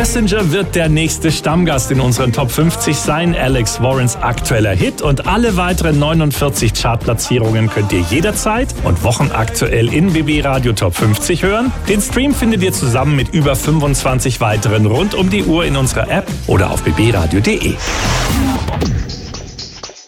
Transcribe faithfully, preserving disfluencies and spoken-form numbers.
Passenger wird der nächste Stammgast in unseren Top fünfzig sein. Alex Warrens aktueller Hit und alle weiteren neunundvierzig Chartplatzierungen könnt ihr jederzeit und wochenaktuell in B B Radio Top fünfzig hören. Den Stream findet ihr zusammen mit über fünfundzwanzig weiteren rund um die Uhr in unserer App oder auf b b radio punkt d e.